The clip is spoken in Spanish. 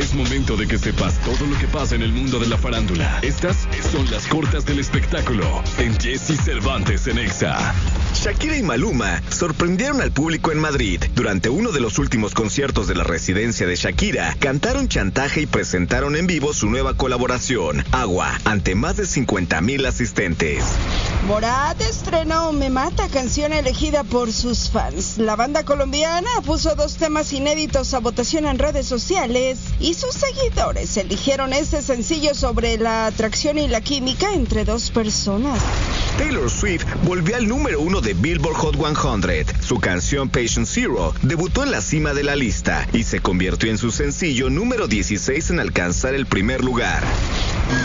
Es momento de que sepas todo lo que pasa en el mundo de la farándula. Estas son las cortas del espectáculo en Jesse Cervantes en Exa. Shakira y Maluma sorprendieron al público en Madrid. Durante uno de los últimos conciertos de la residencia de Shakira, cantaron Chantaje y presentaron en vivo su nueva colaboración, Agua, ante más de 50,000 asistentes. Morat estrenó Me Mata, canción elegida por sus fans. La banda colombiana puso 2 temas inéditos a votación en redes sociales y sus seguidores eligieron este sencillo sobre la atracción y la química entre 2 personas. Taylor Swift volvió al número 1 de Billboard Hot 100. Su canción Patient Zero debutó en la cima de la lista y se convirtió en su sencillo número 16 en alcanzar el primer lugar.